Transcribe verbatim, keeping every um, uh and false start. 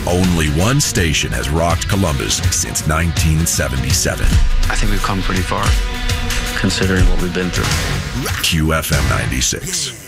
Only one station has rocked Columbus since nineteen seventy-seven. I think we've come pretty far, considering what we've been through. Q F M ninety-six.